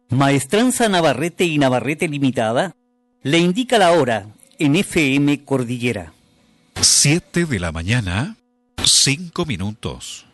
Maestranza Navarrete y Navarrete Limitada le indica la hora en FM Cordillera. 7 de la mañana, 5 minutos.